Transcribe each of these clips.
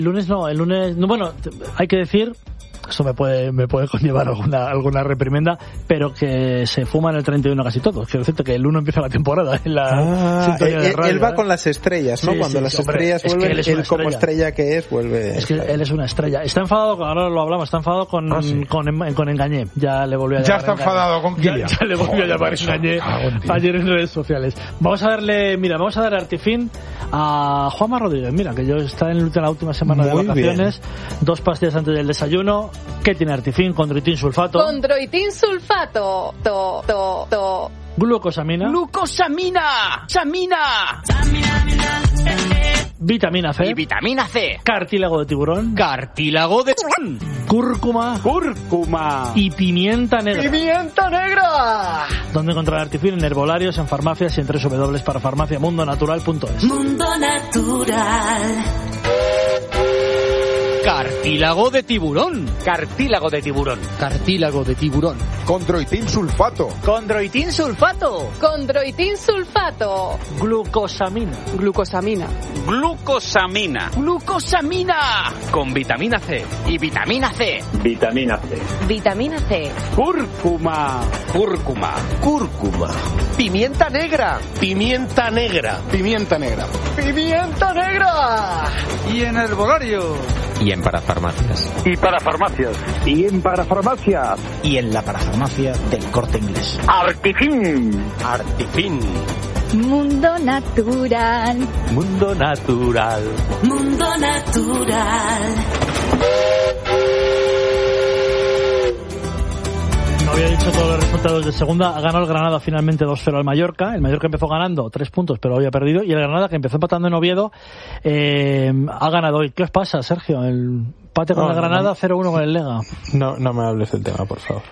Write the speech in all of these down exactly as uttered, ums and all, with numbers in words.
El lunes no, el lunes... No, bueno, hay que decir... Eso me puede me puede conllevar alguna alguna reprimenda, pero que se fuman el treinta y uno casi todos. Quiero decirte que el uno empieza la temporada en la ah, sintonía él, de radio. Él va ¿eh? con las estrellas, ¿no? Sí, Cuando sí, las sí, hombre, estrellas es que vuelven, él, es él estrella. como estrella que es, vuelve... Es que él es una estrella. Está enfadado, ahora lo hablamos, está enfadado con, ah, sí. con, con Engañé. Ya le volvió a llamar. Ya está enfadado con Kylian. Ya, ya le volvió Joder, a llamar Engañé ayer en redes sociales. Vamos a darle, mira, vamos a dar artifín a Juanma Rodríguez. Mira, que yo está en la última semana Muy de vacaciones. Bien. Dos pastillas antes del desayuno. ¿Qué tiene artifín? Condroitin sulfato. Condroitin sulfato. To, to, to. Glucosamina. Glucosamina. Samina. Vitamina C. Y vitamina C. Cartílago de tiburón. Cartílago de tiburón. Cúrcuma. Cúrcuma. Y pimienta negra. ¡Pimienta negra! ¿Dónde encontrar artifín? En herbolarios, en farmacias y en doble u doble u doble u para farmacia mundo natural punto es. Mundo Natural. Cartílago de tiburón. Cartílago de tiburón. Cartílago de tiburón. Condroitin sulfato. Condroitin sulfato. Condroitin sulfato. Glucosamina. Glucosamina. Glucosamina. Glucosamina. Con vitamina C. Y vitamina C. Vitamina C. Vitamina C. Cúrcuma. Cúrcuma. Cúrcuma. Pimienta negra. Pimienta negra. Pimienta negra. Pimienta negra. Y en herbolario. Y en parafarmacias. Y para farmacias. Y en parafarmacias. Y en la parafarmacia del Corte Inglés. Artifín. Artifín. Mundo Natural. Mundo Natural. Mundo Natural. No había dicho todos los resultados de segunda. Ha ganado el Granada finalmente dos cero al Mallorca. El Mallorca empezó ganando tres puntos, pero había perdido. Y el Granada, que empezó empatando en Oviedo, eh, ha ganado hoy. ¿Qué os pasa, Sergio? El empate con no, el Granada, no, cero uno con el Lega. No, no me hables del tema, por favor.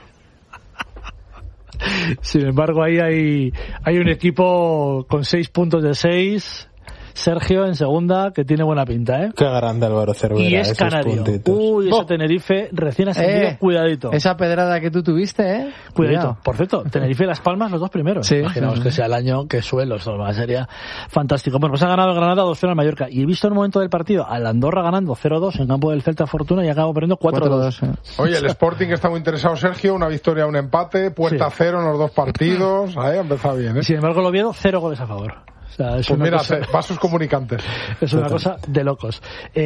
Sin embargo, ahí hay, hay un equipo con seis puntos de seis. Sergio en segunda, que tiene buena pinta, ¿eh? Qué grande Álvaro Cervera. Y es canario. Puntitos. Uy, ese Oh. Tenerife recién ascendido, Eh, cuidadito. Esa pedrada que tú tuviste, ¿eh? Cuidadito. Cuidado. Por cierto, Tenerife y Las Palmas, los dos primeros. Sí, Imaginaos sí, que sí. sea el año que suelo, eso sería fantástico. Bueno, pues ha ganado el Granada dos cero al Mallorca. Y he visto en un momento del partido al Andorra ganando cero dos en campo del Celta Fortuna y acabó perdiendo cuatro dos. Oye, el Sporting está muy interesado, Sergio. Una victoria, un empate, puesta a Sí. cero en los dos partidos. Ahí ha empezado bien, ¿eh? Y sin embargo, el Oviedo, cero goles a favor. O sea, es Pues una mira, cosa, vasos comunicantes. es una cosa de locos.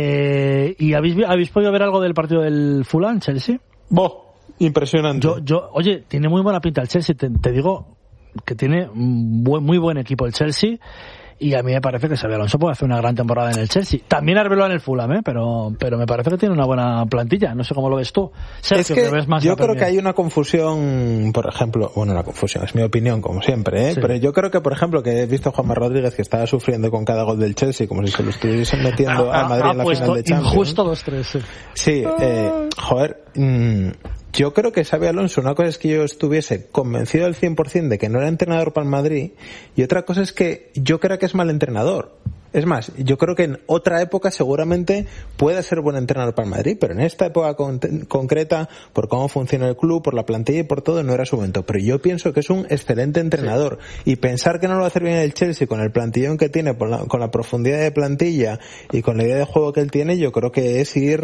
Eh, ¿Y habéis, vi- habéis podido ver algo del partido del Fulham, Chelsea? ¡Boh! Impresionante. Yo, yo, oye, tiene muy buena pinta el Chelsea. Te, te digo que tiene un buen, muy buen equipo el Chelsea. Y a mí me parece que Xabi Alonso puede hacer una gran temporada en el Chelsea. También Arbeloa en el Fulham, ¿eh? pero, pero me parece que tiene una buena plantilla. No sé cómo lo ves tú, Sergio, es que, que ves más yo la creo Premier. que hay una confusión, por ejemplo, bueno, una confusión, es mi opinión como siempre, ¿eh? Sí. Pero yo creo que, por ejemplo, que he visto a Juanma Rodríguez que estaba sufriendo con cada gol del Chelsea como si se lo estuviesen metiendo Ha- al Madrid ha en la puesto final de Champions. injusto dos tres, sí. Sí, eh, joder, mmm, yo creo que Xabi Alonso, una cosa es que yo estuviese convencido al cien por ciento de que no era entrenador para el Madrid, y otra cosa es que yo creo que es mal entrenador. Es más, yo creo que en otra época seguramente puede ser buen entrenador para el Madrid, pero en esta época con- concreta, por cómo funciona el club, por la plantilla y por todo, no era su momento. Pero yo pienso que es un excelente entrenador. Sí. Y pensar que no lo va a hacer bien el Chelsea con el plantillón que tiene, con la, con la profundidad de plantilla y con la idea de juego que él tiene, yo creo que es ir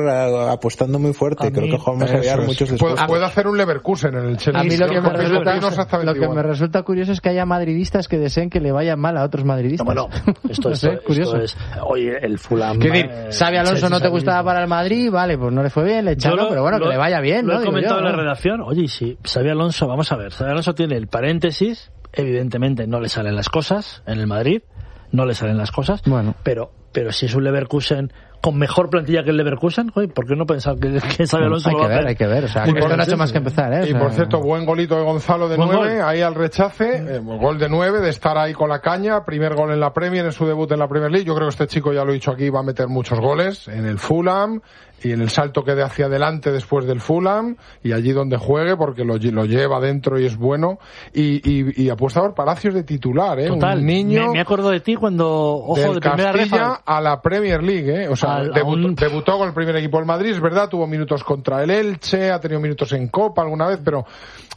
a, apostando muy fuerte. A Creo mí, que Juan va a sacar muchos puede, después. puede hacer un Leverkusen en el Chelsea. A mí lo que, me resulta, lo que igual. me resulta curioso es que haya madridistas que deseen que le vaya mal a otros madridistas. No, bueno, esto, No es, sé, esto curioso. es... Oye, el Fulham... ¿Qué decir? eh, Xabi Alonso Chelsea, no te Xabi gustaba Alonso. para el Madrid, vale, pues no le fue bien, le Yo echaron, lo- pero bueno, lo- que le vaya bien, lo ¿no? he Digo comentado yo, en la ¿no? redacción. Oye, y si Xabi Alonso, vamos a ver, Xabi Alonso tiene el paréntesis, evidentemente no le salen las cosas en el Madrid, no le salen las cosas, bueno. pero pero si es un Leverkusen con mejor plantilla que el Leverkusen, oye, ¿por qué no pensar que, que Xabi Alonso Hay lo que va a ver, hacer? hay que ver, o sea, Y que por esto no ha hecho cierto- más que empezar, ¿eh? O Y sea, por cierto, buen golito de Gonzalo de Buen nueve, gol. ahí al rechace, eh, gol de nueve, de estar ahí con la caña, primer gol en la Premier, en su debut en la Premier League. Yo creo que este chico, ya lo he dicho aquí, va a meter muchos goles en el Fulham y en el salto que dé hacia adelante después del Fulham y allí donde juegue, porque lo, lle- lo lleva dentro y es bueno. Y, y, y apuesta por Palacios de titular, ¿eh? Total, Un niño me, me acuerdo de ti cuando, ojo, del de primera Castilla refa. a la Premier League, ¿eh? O sea, Al- a debutó, un- debutó con el primer equipo del Madrid, es verdad, tuvo minutos contra el Elche, ha tenido minutos en Copa alguna vez, pero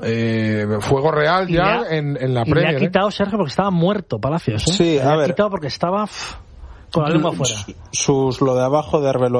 eh, fuego real Y ya le ha- en, en la y le Premier. ha ¿eh? quitado, Sergio, porque estaba muerto Palacios, ¿eh? Sí, Le a ha ver. quitado porque estaba... pff, con la lengua fuera. Sus, lo de abajo de Arbeloa